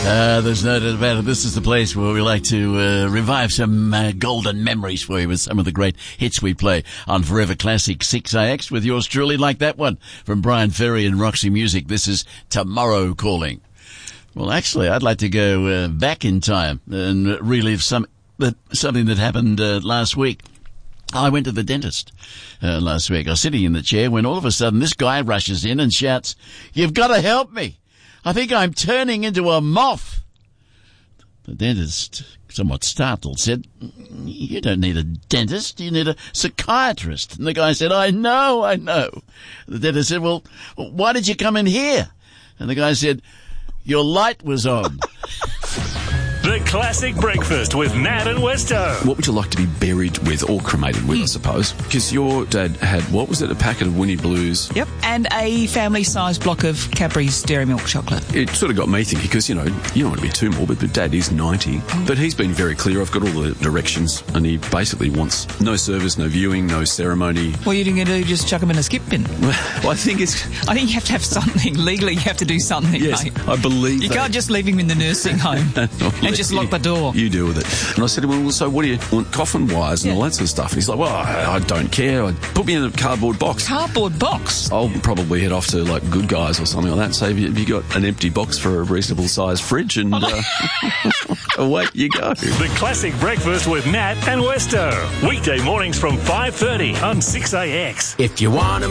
There's no doubt about it. This is the place where we like to revive some golden memories for you with some of the great hits we play on Forever Classic 6AX with yours truly, like that one from Brian Ferry and Roxy Music. This is Tomorrow Calling. Well, actually, I'd like to go back in time and relive something that happened last week. I went to the dentist last week. I was sitting in the chair when all of a sudden this guy rushes in and shouts, "You've got to help me. I think I'm turning into a moth." The dentist, somewhat startled, said, "You don't need a dentist, you need a psychiatrist." And the guy said, I know. The dentist said, "Well, why did you come in here?" And the guy said, "Your light was on." The Classic Breakfast with Nat and Westo. What would you like to be buried with or cremated with, I suppose? Because your dad had, what was it, a packet of Winnie Blues? Yep, and a family-sized block of Cadbury's Dairy Milk chocolate. It sort of got me thinking, because, you don't want to be too morbid, but Dad is 90. But he's been very clear. I've got all the directions, and he basically wants no service, no viewing, no ceremony. What are you going to do, just chuck him in a skip bin? Well, I think you have to have something. Legally, you have to do something, yes, mate. I believe You can't just leave him in the nursing home and just lock the door. You deal with it. And I said to him, "Well, so what do you want, coffin wires and all that sort of stuff?" And he's like, "Well, I don't care. Put me in a cardboard box." Cardboard box? I'll probably head off to, like, Good Guys or something like that. So have you got an empty box for a reasonable sized fridge? And away you go. The Classic Breakfast with Nat and Westo. Weekday mornings from 5:30 on 6AX. If you want to